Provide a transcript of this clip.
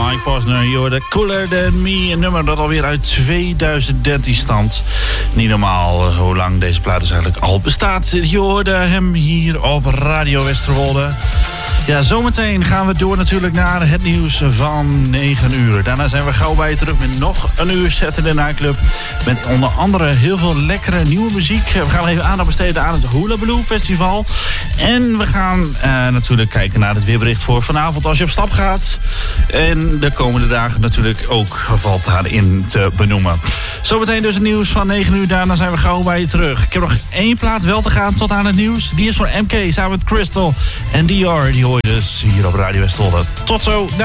Mike Posner, je hoorde Cooler Than Me. Een nummer dat alweer uit 2013 stamt. Niet normaal hoe lang deze plaat dus eigenlijk al bestaat. Je hoorde hem hier op Radio Westerwolde. Ja, zometeen gaan we door natuurlijk naar het nieuws van 9 uur. Daarna zijn we gauw bij je terug met nog een uur Saturday Night Club. Met onder andere heel veel lekkere nieuwe muziek. We gaan even aandacht besteden aan het Hula Blue Festival. En we gaan natuurlijk kijken naar het weerbericht voor vanavond als je op stap gaat. En de komende dagen natuurlijk ook valt daarin te benoemen. Zometeen dus het nieuws van 9 uur. Daarna zijn we gauw bij je terug. Ik heb nog 1 plaat wel te gaan tot aan het nieuws. Die is voor MK samen met Crystal en Dior. Die hoor je dus hier op Radio Westerwolde. Tot zo.